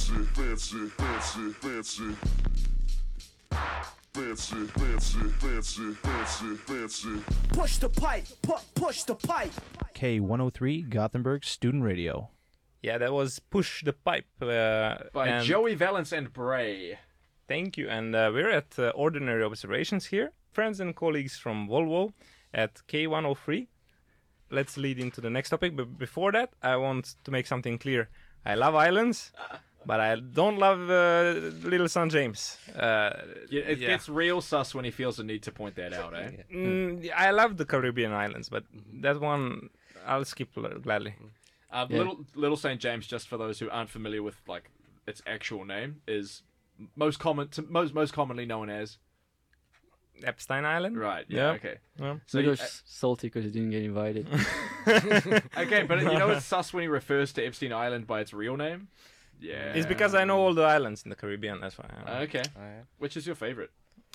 Push the pipe, push the pipe. K103 Gothenburg Student Radio. Yeah, that was Push the Pipe. By Joey Valence and Bray. Thank you. And we're at Ordinary Observations here. Friends and colleagues from Volvo at K103. Let's lead into the next topic. But before that, I want to make something clear. I love islands, but I don't love Little Son James. It gets real sus when he feels the need to point that out, eh? I love the Caribbean islands, but that one I'll skip gladly. Little St. James, just for those who aren't familiar with like its actual name, is most commonly known as Epstein Island? Right, yeah. Okay. Yeah. So you're salty because you didn't get invited. Okay, but you know it's sus when he refers to Epstein Island by its real name? Yeah. It's because I know all the islands in the Caribbean, that's why. Okay. Which is your favorite?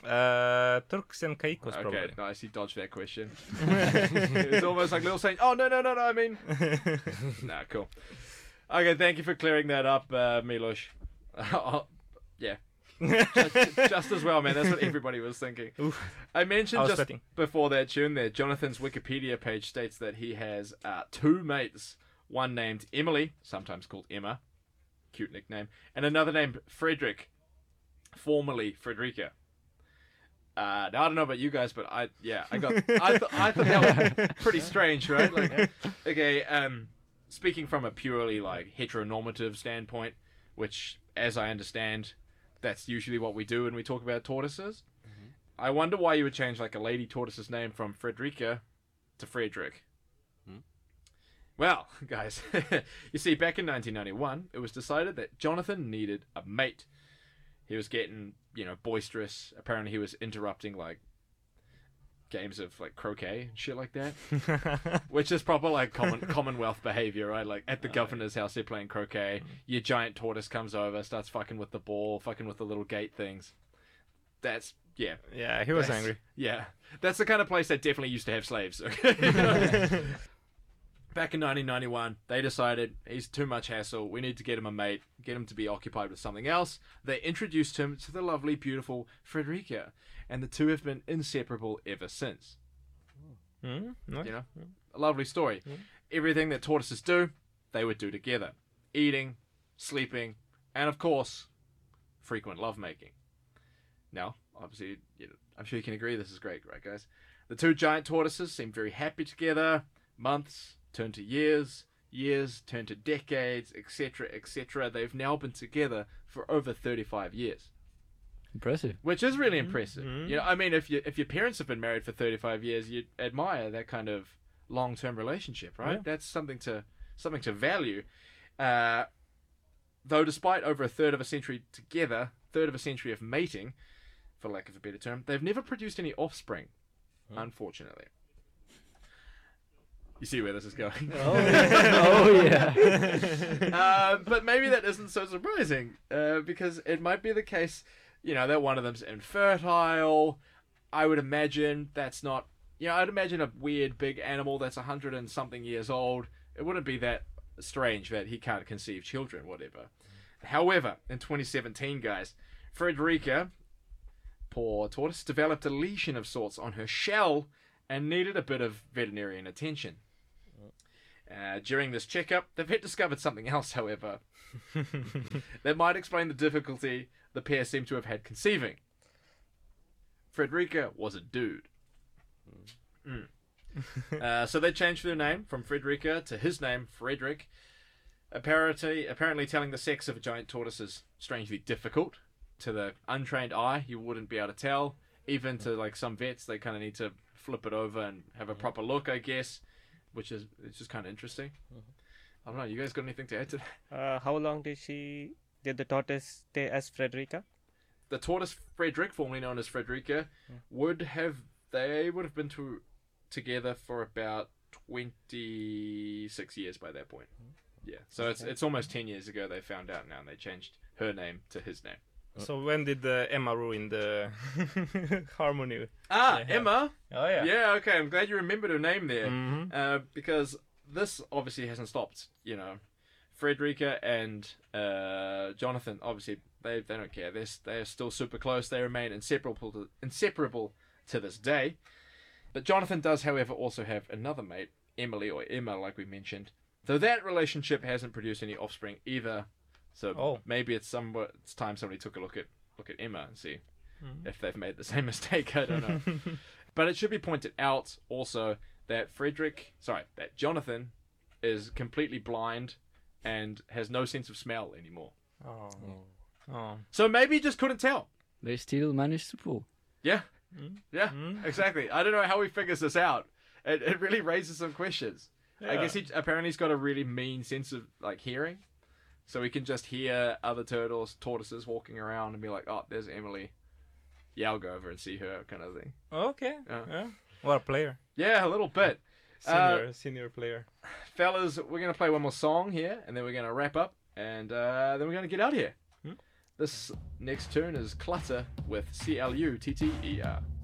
Turks and Caicos, probably. Okay, nice. You dodged that question. It's almost like Little Saint. Oh, no, I mean... Nah, cool. Okay, thank you for clearing that up, Milos. Yeah. just as well, man. That's what everybody was thinking. Oof. I mentioned just sweating. before that tune there, Jonathan's Wikipedia page states that he has two mates, one named Emily, sometimes called Emma, cute nickname, and another named Frederick, formerly Frederica. Now, I don't know about you guys, but I thought that was pretty strange, right? Like, okay, speaking from a purely like heteronormative standpoint, which, as I understand, that's usually what we do when we talk about tortoises. Mm-hmm. I wonder why you would change like a lady tortoise's name from Frederica to Frederick. Well, guys, you see, back in 1991, it was decided that Jonathan needed a mate. He was getting, boisterous. Apparently, he was interrupting like games of like croquet and shit like that, which is proper like Commonwealth behavior, right? Like at the governor's house, they're playing croquet. Your giant tortoise comes over, starts fucking with the ball, fucking with the little gate things. That's Yeah, he was angry. Yeah, that's the kind of place that definitely used to have slaves. Okay. Back in 1991, they decided he's too much hassle. We need to get him a mate, get him to be occupied with something else. They introduced him to the lovely, beautiful Frederica, and the two have been inseparable ever since. Nice. A lovely story. Everything that tortoises do, they would do together. Eating, sleeping, and of course, frequent lovemaking. Now, obviously, I'm sure you can agree this is great, right, guys? The two giant tortoises seem very happy together. Months turn to years, years turn to decades, etc., etc. They've now been together for over 35 years. Impressive. Which is really impressive. I mean, if your parents have been married for 35 years, you admire that kind of long-term relationship, right? Yeah. That's something to value. Though despite over a third of a century together, third of a century of mating, for lack of a better term, they've never produced any offspring, unfortunately. You see where this is going. Oh yeah. But maybe that isn't so surprising, because it might be the case, that one of them's infertile. I would imagine that's not, I'd imagine a weird big animal that's 100 and something years old. It wouldn't be that strange that he can't conceive children, whatever. However, in 2017, guys, Frederica, poor tortoise, developed a lesion of sorts on her shell and needed a bit of veterinarian attention. During this checkup, the vet discovered something else, however, that might explain the difficulty the pair seem to have had conceiving. Frederica was a dude. So they changed their name from Frederica to his name, Frederick. Apparently telling the sex of a giant tortoise is strangely difficult. To the untrained eye, you wouldn't be able to tell. Even to like some vets, they kind of need to flip it over and have a proper look, I guess. It's just kind of interesting. I don't know. You guys got anything to add to that? How long did the tortoise stay as Frederica? The tortoise Frederick, formerly known as Frederica, would have been together for about 26 years by that point. Yeah. So it's almost 10 years ago they found out now, and they changed her name to his name. So when did Emma ruin the harmony? Emma? Oh, yeah. Yeah, okay. I'm glad you remembered her name there. Because this obviously hasn't stopped, Frederica and Jonathan, obviously, they don't care. They're still super close. They remain inseparable to this day. But Jonathan does, however, also have another mate, Emily, or Emma, like we mentioned. Though that relationship hasn't produced any offspring either. So maybe it's time somebody took a look at Emma and see if they've made the same mistake. I don't know. But it should be pointed out also that Jonathan is completely blind and has no sense of smell anymore. Oh. So maybe he just couldn't tell. They still managed to pull. Yeah. Yeah, exactly. I don't know how he figures this out. It really raises some questions. I guess he's got a really mean sense of like hearing. So he can just hear other tortoises walking around and be like, oh, there's Emily. Yeah, I'll go over and see her, kind of thing. Okay. Yeah. What a player. Yeah, a little bit. Senior player. Fellas, we're going to play one more song here, and then we're going to wrap up, and then we're going to get out of here. This next tune is Clutter with CLUTTER.